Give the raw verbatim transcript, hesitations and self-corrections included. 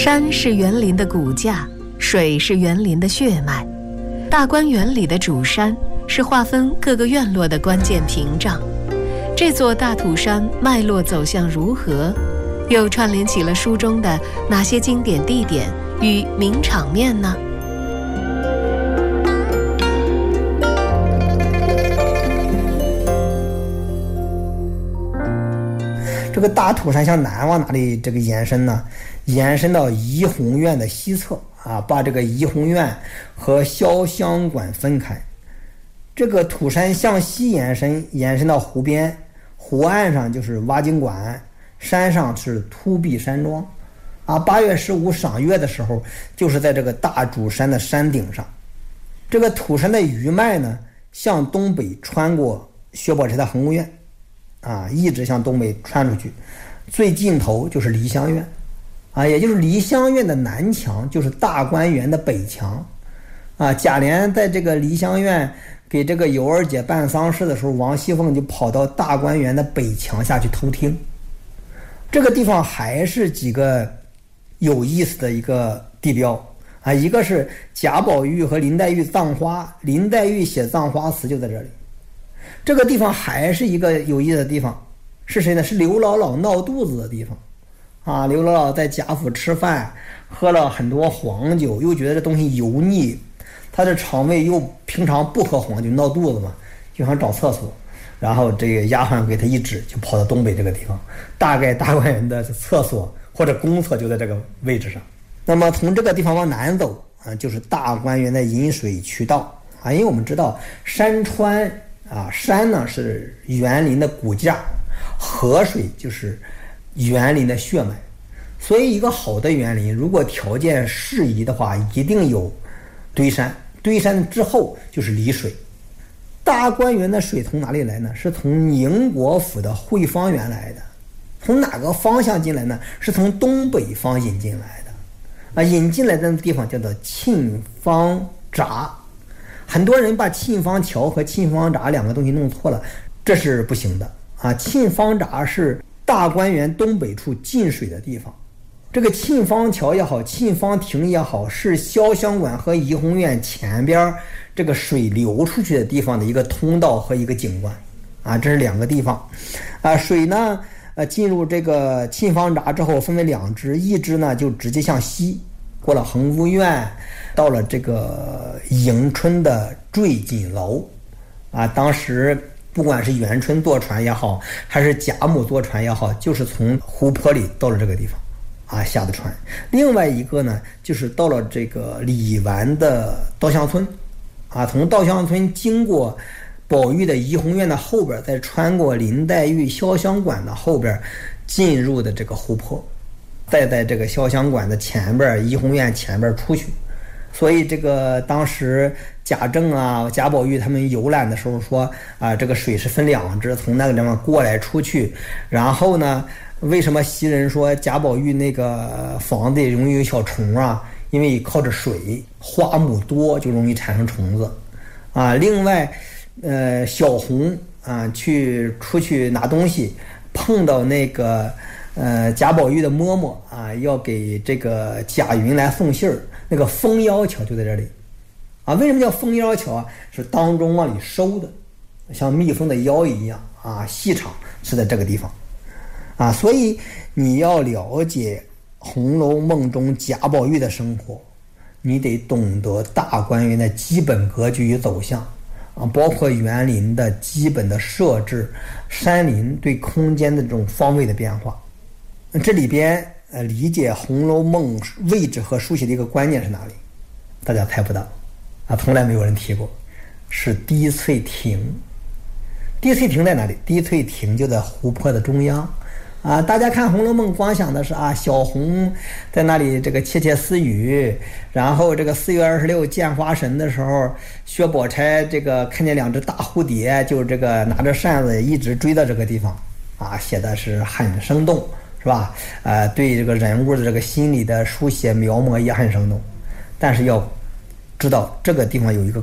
山是园林的骨架，水是园林的血脉。大观园里的主山是划分各个院落的关键屏障。这座大土山脉络走向如何，又串联起了书中的哪些经典地点与名场面呢？ 这个大土山向南往哪里这个延伸呢？延伸到怡红院的西侧啊，把这个怡红院和潇湘馆分开。这个土山向西延伸，延伸到湖边，湖岸上就是挖井馆，山上是秃壁山庄。啊，八月十五赏月的时候，就是在这个大主山的山顶上。这个土山的余脉呢，向东北穿过薛宝钗的恒务院。啊，一直向东北穿出去，最尽头就是梨香院，啊，也就是梨香院的南墙，就是大观园的北墙，啊，贾琏在这个梨香院给这个尤二姐办丧事的时候，王熙凤就跑到大观园的北墙下去偷听。这个地方还是几个有意思的一个地标啊，一个是贾宝玉和林黛玉葬花，林黛玉写葬花词就在这里。这个地方还是一个有意思的地方，是谁呢？是刘姥姥闹肚子的地方，啊，刘姥姥在贾府吃饭，喝了很多黄酒，又觉得这东西油腻，她的肠胃又平常不喝黄酒，闹肚子嘛，就想找厕所，然后这个丫鬟给她一指，就跑到东北这个地方，大概大观园的厕所或者公厕就在这个位置上。那么从这个地方往南走啊，就是大观园的引水渠道啊，因为我们知道山川。啊，山呢是园林的骨架，河水就是园林的血脉，所以一个好的园林，如果条件适宜的话，一定有堆山，堆山之后就是离水。大观园的水从哪里来呢？是从宁国府的汇芳园来的。从哪个方向进来呢？是从东北方引进来的。啊，引进来的地方叫做沁芳闸。很多人把沁芳桥和沁芳闸两个东西弄错了，这是不行的啊！沁芳闸是大观园东北处进水的地方，这个沁芳桥也好，沁芳亭也好，是潇湘馆和怡红院前边这个水流出去的地方的一个通道和一个景观啊，这是两个地方啊。水呢，呃，进入这个沁芳闸之后，分为两支，一支呢就直接向西。过了恒务院，到了这个迎春的坠锦楼，啊，当时不管是元春坐船也好，还是贾母坐船也好，就是从湖泊里到了这个地方，啊，下的船。另外一个呢，就是到了这个李纨的稻香村，啊，从稻香村经过宝玉的怡红院的后边，再穿过林黛玉潇湘馆的后边，进入的这个湖泊。再在这个潇湘馆的前边，怡红院前边出去，所以这个当时贾政啊、贾宝玉他们游览的时候说啊，这个水是分两支，从那个地方过来出去。然后呢，为什么袭人说贾宝玉那个房子也容易有小虫啊？因为靠着水，花木多就容易产生虫子啊。另外，呃，小红啊去出去拿东西，碰到那个。呃，贾宝玉的嬷嬷啊，要给这个贾云来送信儿，那个封腰桥就在这里，啊，为什么叫封腰桥啊？是当中往里收的，像蜜蜂的腰一样啊，细长是在这个地方，啊，所以你要了解《红楼梦》中贾宝玉的生活，你得懂得大观园的基本格局与走向，啊，包括园林的基本的设置，山林对空间的这种方位的变化。这里边呃理解《红楼梦》位置和书写的一个关键是哪里？大家猜不到啊，从来没有人提过，是滴翠亭。滴翠亭在哪里？滴翠亭就在湖泊的中央啊。大家看《红楼梦》光想的是啊，小红在那里这个窃窃私语，然后这个四月二十六见花神的时候，薛宝钗这个看见两只大蝴蝶，就这个拿着扇子一直追到这个地方啊，写的是很生动。是吧？呃，对这个人物的这个心理的书写描摹也很生动，但是要知道这个地方有一个